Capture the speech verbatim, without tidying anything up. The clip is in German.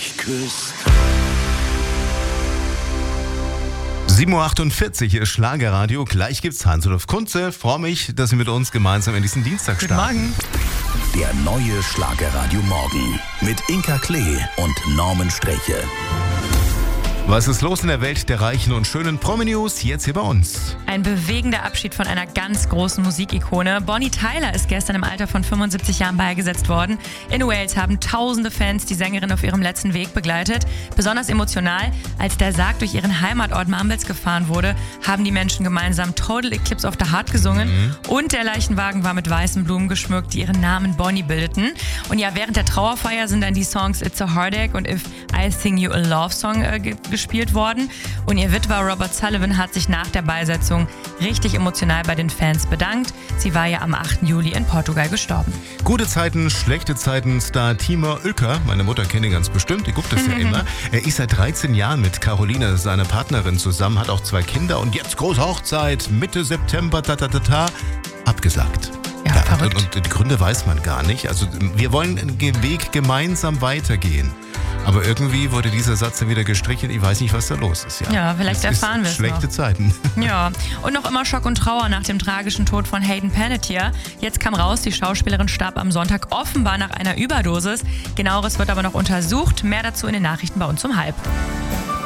mich küsst. sieben Uhr achtundvierzig, hier ist Schlagerradio. Gleich gibt's Hans-Olaf Kunze. Freue mich, dass Sie mit uns gemeinsam in diesen Dienstag starten. Guten Morgen. Der neue Schlagerradio Morgen mit Inka Klee und Norman Streche. Was ist los in der Welt der reichen und schönen Promi-News? Jetzt hier bei uns. Ein bewegender Abschied von einer ganz großen Musikikone. Bonnie Tyler ist gestern im Alter von fünfundsiebzig Jahren beigesetzt worden. In Wales haben tausende Fans die Sängerin auf ihrem letzten Weg begleitet. Besonders emotional, als der Sarg durch ihren Heimatort Mumbles gefahren wurde, haben die Menschen gemeinsam Total Eclipse of the Heart gesungen. Mhm. Und der Leichenwagen war mit weißen Blumen geschmückt, die ihren Namen Bonnie bildeten. Und ja, während der Trauerfeier sind dann die Songs It's a Heartache und If I Sing You a Love Song äh, ge- gespielt worden. Und ihr Witwer Robert Sullivan hat sich nach der Beisetzung richtig emotional bei den Fans bedankt. Sie war ja am achten Juli in Portugal gestorben. Gute Zeiten, schlechte Zeiten, Star Timur Oeker, meine Mutter kennt ihn ganz bestimmt, die guckt das ja immer. Er ist seit dreizehn Jahren mit Caroline, seiner Partnerin, zusammen, hat auch zwei Kinder und jetzt große Hochzeit, Mitte September, ta ta ta ta, abgesagt. Ja, Ja, verrückt. und, und die Gründe weiß man gar nicht. Also wir wollen den Weg gemeinsam weitergehen. Aber irgendwie wurde dieser Satz dann wieder gestrichen. Ich weiß nicht, was da los ist. Ja, Ja, vielleicht Es ist erfahren wir es Schlechte noch. Zeiten. Ja, und noch immer Schock und Trauer nach dem tragischen Tod von Hayden Panettiere. Jetzt kam raus, die Schauspielerin starb am Sonntag offenbar nach einer Überdosis. Genaueres wird aber noch untersucht. Mehr dazu in den Nachrichten bei uns um halb.